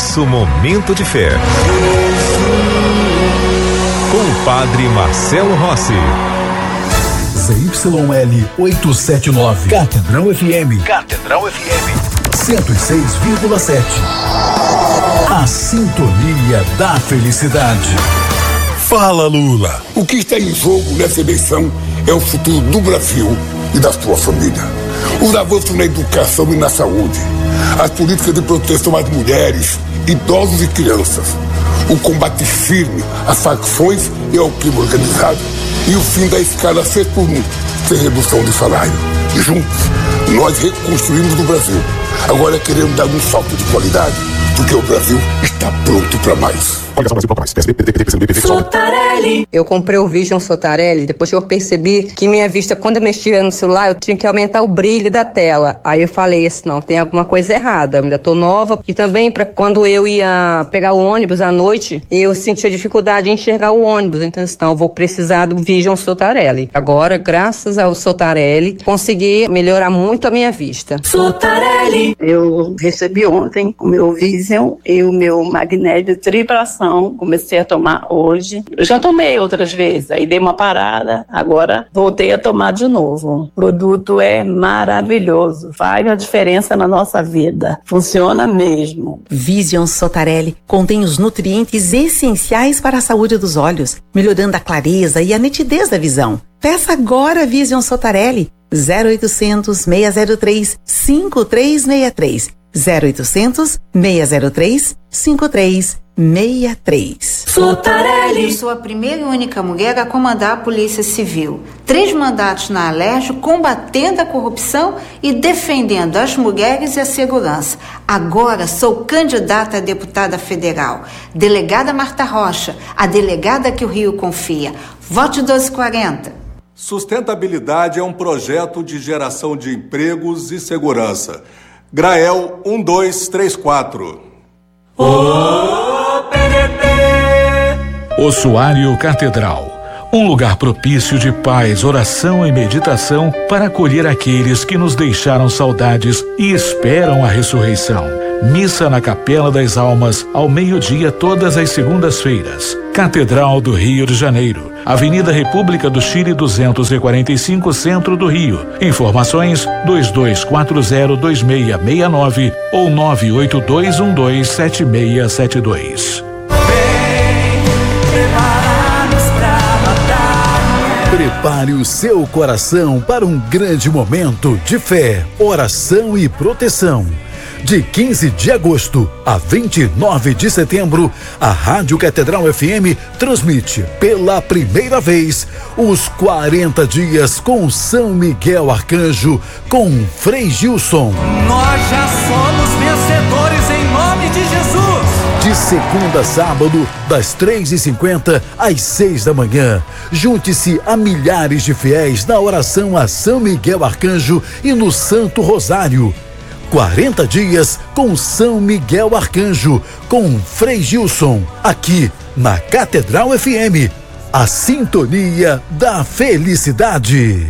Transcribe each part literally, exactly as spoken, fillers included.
Nosso momento de fé. Com o padre Marcelo Rossi. Z Y L oitocentos e setenta e nove. Catedral F M. Catedral F M. cento e seis vírgula sete. A sintonia da felicidade. Fala, Lula. O que está em jogo nessa eleição é o futuro do Brasil e da sua família. Os avanços na educação e na saúde, as políticas de proteção às mulheres, idosos e crianças, o combate firme às facções e ao crime organizado e o fim da escala seis por um, sem redução de salário. E juntos, nós reconstruímos o Brasil. Agora queremos dar um salto de qualidade, porque o Brasil está pronto para mais. Sotarelli. Eu comprei o Vision Sotarelli depois que eu percebi que minha vista, quando eu mexia no celular, eu tinha que aumentar o brilho da tela. Aí eu falei assim, não, tem alguma coisa errada, eu ainda tô nova. E também, pra quando eu ia pegar o ônibus à noite, eu sentia dificuldade em enxergar o ônibus. Então, então eu vou precisar do Vision Sotarelli. Agora, graças ao Sotarelli, consegui melhorar muito a minha vista. Sotarelli. Eu recebi ontem o meu Vision e o meu magnésio triplação. Comecei a tomar hoje. Eu já tomei outras vezes, aí dei uma parada, agora voltei a tomar de novo. O produto é maravilhoso, faz a diferença na nossa vida. Funciona mesmo. Vision Sotarelli contém os nutrientes essenciais para a saúde dos olhos, melhorando a clareza e a nitidez da visão. Peça agora Vision Sotarelli. zero oitocentos, seiscentos e três, cinco três seis três. zero oitocentos, seiscentos e três, cinco três seis três. Sotarelli. Eu sou a primeira e única mulher a comandar a Polícia Civil. Três mandatos na Alerj, combatendo a corrupção e defendendo as mulheres e a segurança. Agora sou candidata a deputada federal. Delegada Marta Rocha, a delegada que o Rio confia. Vote doze quarenta. Sustentabilidade é um projeto de geração de empregos e segurança. Grael um dois três quatro. O P D T. Ossuário Catedral, um lugar propício de paz, oração e meditação para acolher aqueles que nos deixaram saudades e esperam a ressurreição. Missa na Capela das Almas, ao meio-dia, todas as segundas-feiras. Catedral do Rio de Janeiro, Avenida República do Chile duzentos e quarenta e cinco, Centro do Rio. Informações dois dois quatro zero, dois seis seis nove ou nove oito dois um dois sete seis sete dois. Prepare o seu coração para um grande momento de fé, oração e proteção. De quinze de agosto a vinte e nove de setembro, a Rádio Catedral F M transmite pela primeira vez os quarenta dias com São Miguel Arcanjo com Frei Gilson. Nós já somos vencedores em nome de Jesus. De segunda a sábado, das três e cinquenta às seis da manhã. Junte-se a milhares de fiéis na oração a São Miguel Arcanjo e no Santo Rosário. quarenta dias com São Miguel Arcanjo, com Frei Gilson, aqui na Catedral F M, a sintonia da felicidade.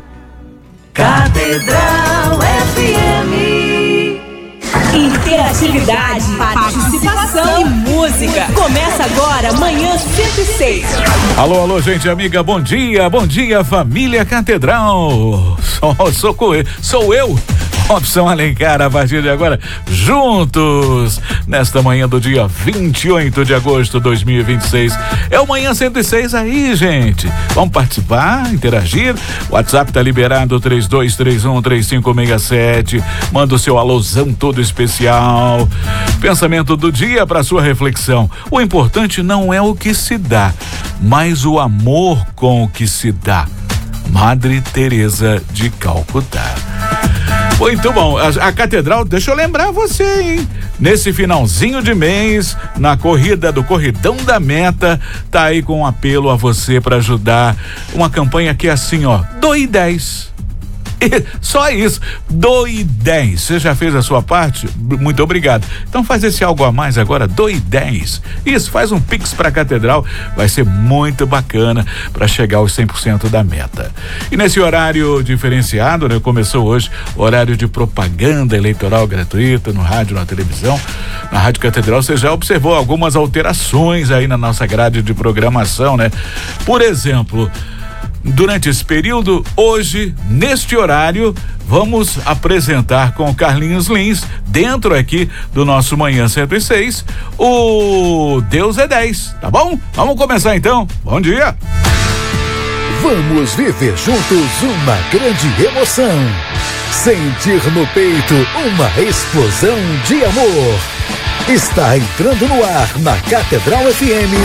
Catedral F M. Interatividade, participação e música. Começa agora, Manhã cento e seis. Alô, alô, gente amiga, bom dia, bom dia, família Catedral. Sou, sou, sou eu. Robson Alencar, a partir de agora, juntos, nesta manhã do dia vinte e oito de agosto de dois mil e vinte e seis. É o Manhã cento e seis aí, gente. Vamos participar, interagir. O WhatsApp tá liberado, três dois três um, três cinco seis sete. Manda o seu alôzão todo especial. Pensamento do dia para sua reflexão. O importante não é o que se dá, mas o amor com o que se dá. Madre Teresa de Calcutá. Muito bom, a, a Catedral, deixa eu lembrar você, hein? Nesse finalzinho de mês, na corrida do Corridão da Meta, tá aí com um apelo a você para ajudar uma campanha que é assim, ó, doe dez. E só isso, doe dez. Você já fez a sua parte? Muito obrigado. Então faz esse algo a mais agora, doe dez. Isso, faz um Pix pra Catedral, vai ser muito bacana para chegar aos cem por cento da meta. E nesse horário diferenciado, né, começou hoje o horário de propaganda eleitoral gratuita no rádio, na televisão. Na Rádio Catedral você já observou algumas alterações aí na nossa grade de programação, né? Por exemplo, durante esse período, hoje, neste horário, vamos apresentar com o Carlinhos Lins, dentro aqui do nosso Manhã cento e seis, o Deus é dez, tá bom? Vamos começar então. Bom dia! Vamos viver juntos uma grande emoção. Sentir no peito uma explosão de amor. Está entrando no ar na Catedral F M.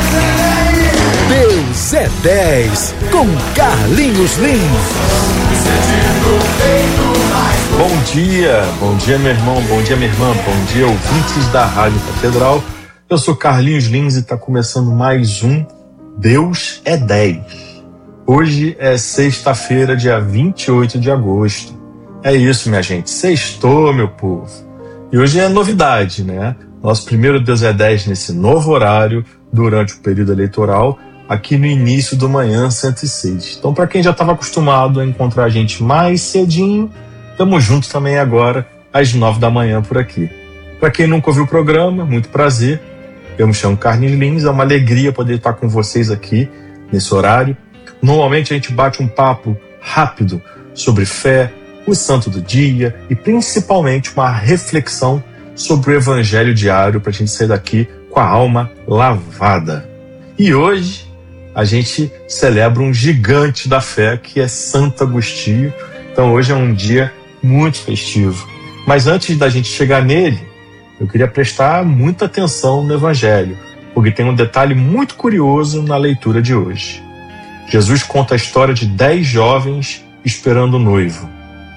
Deus é dez, com Carlinhos Lins. Bom dia, bom dia meu irmão, bom dia minha irmã, bom dia ouvintes da Rádio Catedral. Eu sou Carlinhos Lins e está começando mais um Deus é dez. Hoje é sexta-feira, dia vinte e oito de agosto. É isso, minha gente, sextou, meu povo. E hoje é novidade, né? Nosso primeiro Deus é dez nesse novo horário, durante o período eleitoral, aqui no início do Manhã cento e seis. Então, para quem já estava acostumado a encontrar a gente mais cedinho, estamos juntos também agora, às nove da manhã por aqui. Para quem nunca ouviu o programa, muito prazer. Eu me chamo Carlinhos Lins, é uma alegria poder estar com vocês aqui nesse horário. Normalmente a gente bate um papo rápido sobre fé, o santo do dia e principalmente uma reflexão sobre o evangelho diário para a gente sair daqui com a alma lavada. E hoje a gente celebra um gigante da fé que é Santo Agostinho. Então hoje é um dia muito festivo. Mas antes da gente chegar nele, eu queria prestar muita atenção no evangelho, porque tem um detalhe muito curioso na leitura de hoje. Jesus conta a história de dez jovens esperando o noivo.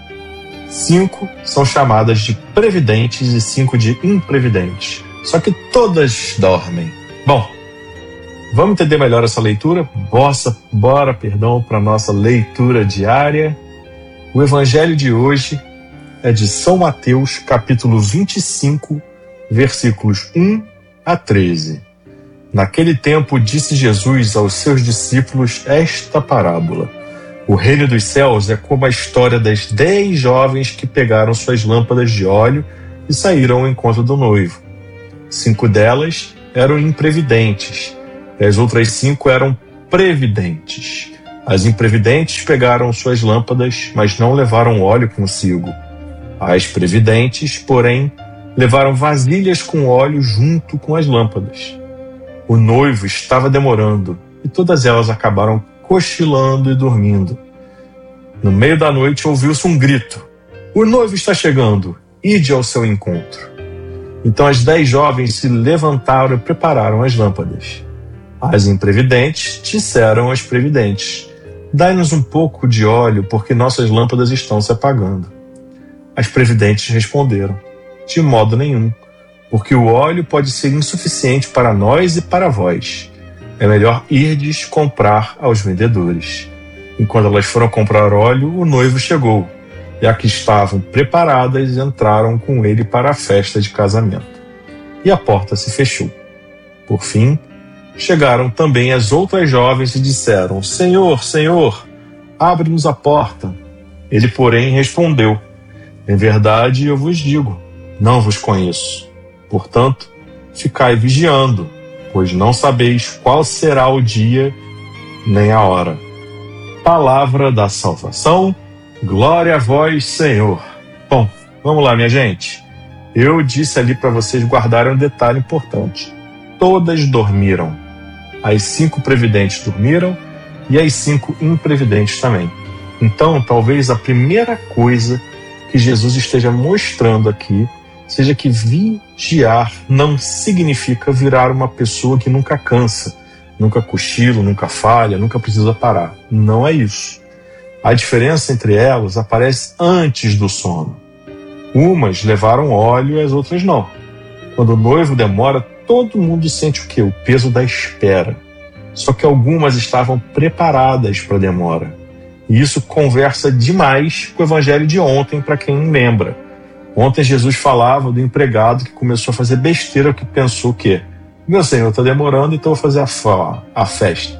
Cinco são chamadas de previdentes e cinco de imprevidentes. Só que todas dormem. Bom, vamos entender melhor essa leitura? Bossa, bora, perdão, para nossa leitura diária. O evangelho de hoje é de São Mateus, capítulo vinte e cinco, versículos um a treze. Naquele tempo disse Jesus aos seus discípulos esta parábola. O reino dos céus é como a história das dez jovens que pegaram suas lâmpadas de óleo e saíram ao encontro do noivo. Cinco delas eram imprevidentes, e as outras cinco eram previdentes. As imprevidentes pegaram suas lâmpadas, mas não levaram óleo consigo. As previdentes, porém, levaram vasilhas com óleo junto com as lâmpadas. O noivo estava demorando, e todas elas acabaram cochilando e dormindo. No meio da noite ouviu-se um grito: "O noivo está chegando, ide ao seu encontro." Então as dez jovens se levantaram e prepararam as lâmpadas. As imprevidentes disseram às previdentes: "Dai-nos um pouco de óleo, porque nossas lâmpadas estão se apagando." As previdentes responderam: "De modo nenhum, porque o óleo pode ser insuficiente para nós e para vós. É melhor irdes comprar aos vendedores." E quando elas foram comprar óleo, o noivo chegou, e as que estavam preparadas entraram com ele para a festa de casamento. E a porta se fechou. Por fim, chegaram também as outras jovens e disseram: "Senhor, Senhor, abre-nos a porta." Ele, porém, respondeu: "Em verdade eu vos digo, não vos conheço. Portanto, ficai vigiando, pois não sabeis qual será o dia nem a hora." Palavra da salvação, glória a vós, Senhor. Bom, vamos lá, minha gente. Eu disse ali para vocês guardarem um detalhe importante. Todas dormiram. As cinco previdentes dormiram e as cinco imprevidentes também. Então, talvez a primeira coisa que Jesus esteja mostrando aqui seja que vigiar não significa virar uma pessoa que nunca cansa, nunca cochila, nunca falha, nunca precisa parar. Não é isso. A diferença entre elas aparece antes do sono. Umas levaram óleo e as outras não. Quando o noivo demora, todo mundo sente o quê? O peso da espera. Só que algumas estavam preparadas para a demora. E isso conversa demais com o evangelho de ontem, para quem lembra. Ontem Jesus falava do empregado que começou a fazer besteira, que pensou o quê? Meu senhor está demorando, então eu vou fazer a, fa- a festa.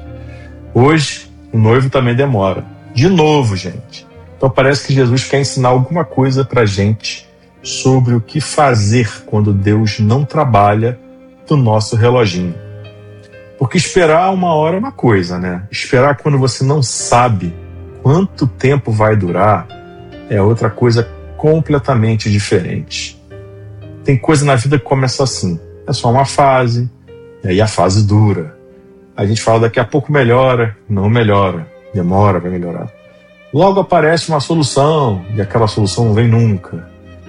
Hoje, o noivo também demora. De novo, gente. Então parece que Jesus quer ensinar alguma coisa para a gente sobre o que fazer quando Deus não trabalha do nosso reloginho. Porque esperar uma hora é uma coisa, né? Esperar quando você não sabe quanto tempo vai durar é outra coisa completamente diferente. Tem coisa na vida que começa assim. É só uma fase, e aí a fase dura. A gente fala daqui a pouco melhora, não melhora, demora para melhorar. Logo aparece uma solução, e aquela solução não vem nunca.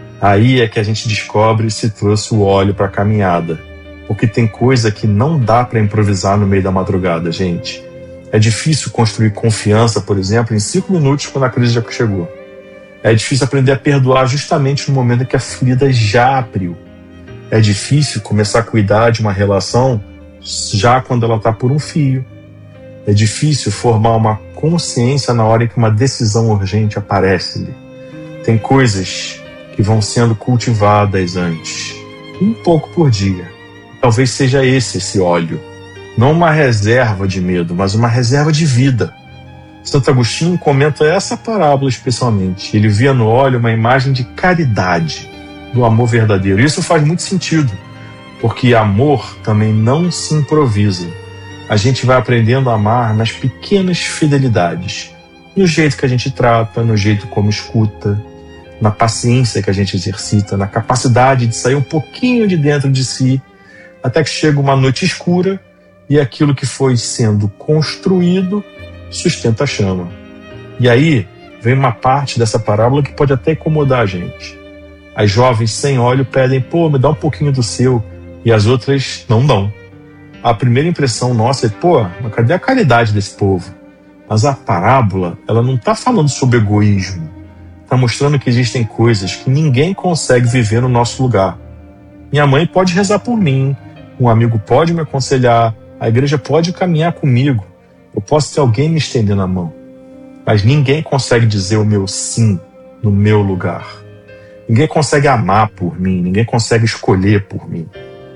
Aí é que a gente descobre se trouxe o óleo para a caminhada. Porque tem coisa que não dá para improvisar no meio da madrugada, gente. É difícil construir confiança, por exemplo, em cinco minutos quando a crise já chegou. É difícil aprender a perdoar justamente no momento em que a ferida já abriu. É difícil começar a cuidar de uma relação já quando ela está por um fio. É difícil formar uma consciência na hora em que uma decisão urgente aparece-lhe. Tem coisas que vão sendo cultivadas antes, um pouco por dia. Talvez seja esse, esse óleo. Não uma reserva de medo, mas uma reserva de vida. Santo Agostinho comenta essa parábola especialmente. Ele via no óleo uma imagem de caridade, do amor verdadeiro. Isso faz muito sentido, porque amor também não se improvisa. A gente vai aprendendo a amar nas pequenas fidelidades, no jeito que a gente trata, no jeito como escuta, na paciência que a gente exercita, na capacidade de sair um pouquinho de dentro de si, até que chega uma noite escura e aquilo que foi sendo construído sustenta a chama. E aí vem uma parte dessa parábola que pode até incomodar a gente. As jovens sem óleo pedem, pô, me dá um pouquinho do seu, e as outras não dão. A primeira impressão nossa é, pô, mas cadê a caridade desse povo? Mas a parábola, ela não está falando sobre egoísmo. Está mostrando que existem coisas que ninguém consegue viver no nosso lugar. Minha mãe pode rezar por mim, um amigo pode me aconselhar, a igreja pode caminhar comigo, eu posso ter alguém me estendendo a mão. Mas ninguém consegue dizer o meu sim no meu lugar. Ninguém consegue amar por mim, ninguém consegue escolher por mim.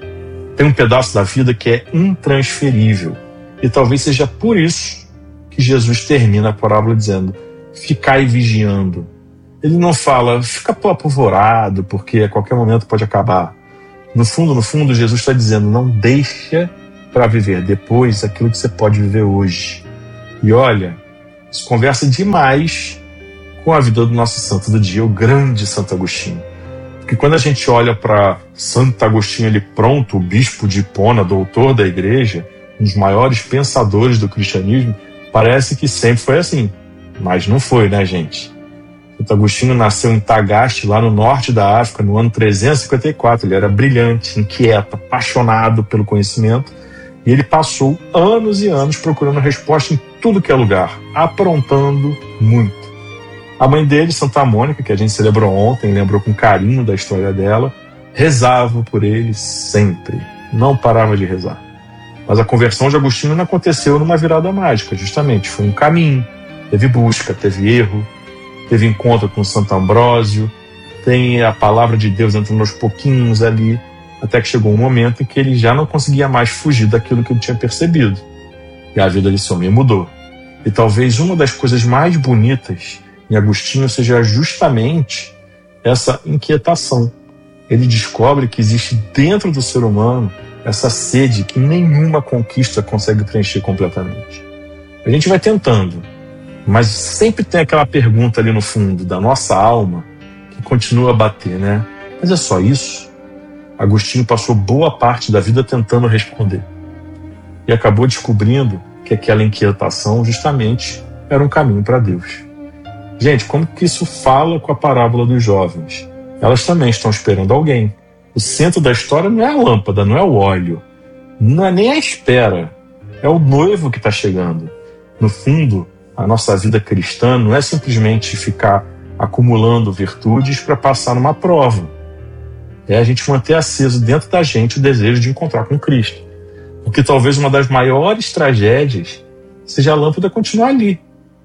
Tem um pedaço da vida que é intransferível. E talvez seja por isso que Jesus termina a parábola dizendo, ficai vigiando. Ele não fala, fica apavorado, porque a qualquer momento pode acabar. No fundo, no fundo, Jesus está dizendo, não deixa para viver depois aquilo que você pode viver hoje. E olha, isso conversa demais com a vida do nosso santo do dia, o grande Santo Agostinho. Porque quando a gente olha para Santo Agostinho, ele pronto, o bispo de Hipona, doutor da igreja, um dos maiores pensadores do cristianismo, parece que sempre foi assim. Mas não foi, né, gente? Santo Agostinho nasceu em Tagaste, lá no norte da África, no ano trezentos e cinquenta e quatro. Ele era brilhante, inquieto, apaixonado pelo conhecimento. E ele passou anos e anos procurando resposta em tudo que é lugar, aprontando muito. A mãe dele, Santa Mônica, que a gente celebrou ontem, lembrou com carinho da história dela, rezava por ele sempre, não parava de rezar. Mas a conversão de Agostinho não aconteceu numa virada mágica, justamente. Foi um caminho, teve busca, teve erro, teve encontro com Santo Ambrósio, tem a palavra de Deus entrando aos pouquinhos ali, até que chegou um momento em que ele já não conseguia mais fugir daquilo que ele tinha percebido. E a vida de esse homem mudou. E talvez uma das coisas mais bonitas em Agostinho seja justamente essa inquietação. Ele descobre que existe dentro do ser humano essa sede que nenhuma conquista consegue preencher completamente. A gente vai tentando, mas sempre tem aquela pergunta ali no fundo da nossa alma que continua a bater, né? Mas é só isso? Agostinho passou boa parte da vida tentando responder. E acabou descobrindo que aquela inquietação justamente era um caminho para Deus. Gente, como que isso fala com a parábola dos jovens? Elas também estão esperando alguém. O centro da história não é a lâmpada, não é o óleo. Não é nem a espera. É o noivo que está chegando. No fundo, a nossa vida cristã não é simplesmente ficar acumulando virtudes para passar numa prova. É a gente manter aceso dentro da gente o desejo de encontrar com Cristo. Porque talvez uma das maiores tragédias seja a lâmpada continuar ali,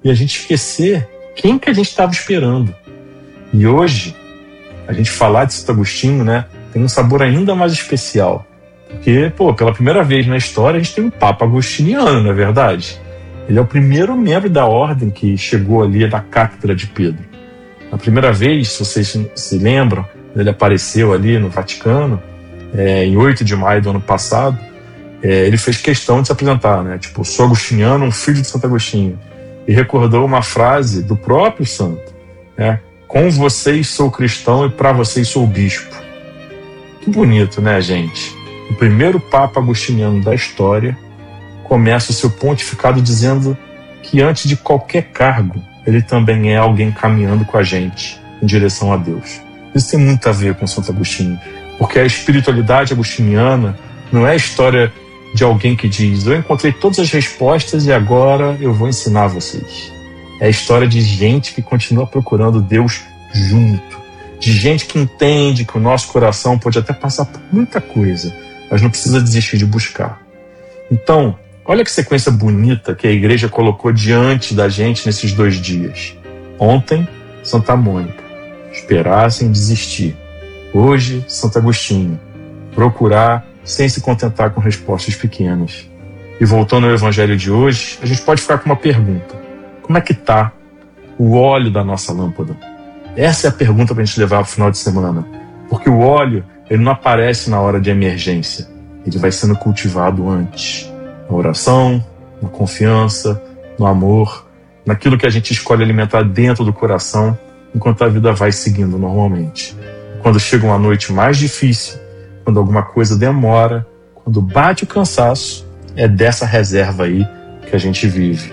e a gente esquecer quem que a gente estava esperando. E hoje, a gente falar de Santo Agostinho, né, tem um sabor ainda mais especial. Porque, pô, pela primeira vez na história, a gente tem um Papa agostiniano, não é verdade? Ele é o primeiro membro da ordem que chegou ali na Cátedra de Pedro. A primeira vez, se vocês se lembram, ele apareceu ali no Vaticano, é, em oito de maio do ano passado. É, ele fez questão de se apresentar, né? Tipo, sou agostiniano, um filho de Santo Agostinho. E recordou uma frase do próprio santo, né? Com vocês sou cristão e para vocês sou bispo. Que bonito, né, gente? O primeiro Papa agostiniano da história começa o seu pontificado dizendo que antes de qualquer cargo, ele também é alguém caminhando com a gente em direção a Deus. Isso tem muito a ver com Santo Agostinho, porque a espiritualidade agostiniana não é a história de alguém que diz: eu encontrei todas as respostas e agora eu vou ensinar vocês. É a história de gente que continua procurando Deus junto, de gente que entende que o nosso coração pode até passar por muita coisa, mas não precisa desistir de buscar. Então, olha que sequência bonita que a igreja colocou diante da gente nesses dois dias. Ontem, Santa Mônica, esperar sem desistir. Hoje, Santo Agostinho, procurar sem se contentar com respostas pequenas. E voltando ao evangelho de hoje, a gente pode ficar com uma pergunta: como é que está o óleo da nossa lâmpada? Essa é a pergunta para a gente levar ao final de semana, porque o óleo ele não aparece na hora de emergência, ele vai sendo cultivado antes, na oração, na confiança, no amor, naquilo que a gente escolhe alimentar dentro do coração, enquanto a vida vai seguindo normalmente. Quando chega uma noite mais difícil, quando alguma coisa demora, quando bate o cansaço, é dessa reserva aí que a gente vive.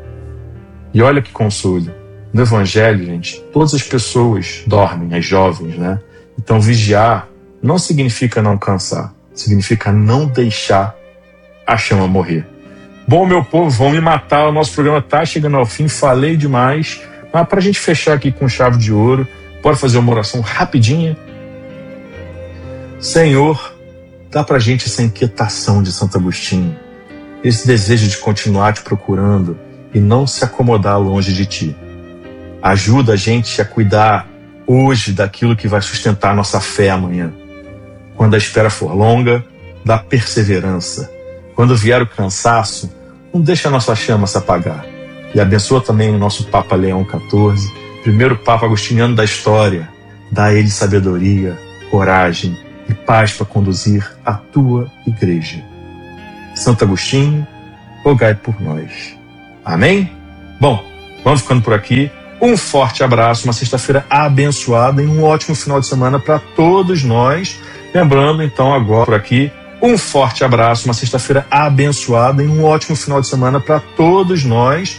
E olha que consolo. No Evangelho, gente, todas as pessoas dormem, as jovens, né? Então vigiar não significa não cansar, significa não deixar a chama morrer. Bom, meu povo, vão me matar, o nosso programa tá chegando ao fim, falei demais, mas para a gente fechar aqui com chave de ouro, bora fazer uma oração rapidinha? Senhor, dá pra gente essa inquietação de Santo Agostinho, esse desejo de continuar te procurando e não se acomodar longe de ti. Ajuda a gente a cuidar hoje daquilo que vai sustentar nossa fé amanhã. Quando a espera for longa, dá perseverança. Quando vier o cansaço, não deixa a nossa chama se apagar. E abençoa também o nosso Papa Leão quatorze, primeiro Papa agostiniano da história. Dá a ele sabedoria, coragem e paz para conduzir a tua igreja. Santo Agostinho, rogai por nós. Amém? Bom, vamos ficando por aqui. Um forte abraço, uma sexta-feira abençoada e um ótimo final de semana para todos nós. Lembrando, então, agora por aqui, um forte abraço, uma sexta-feira abençoada e um ótimo final de semana para todos nós.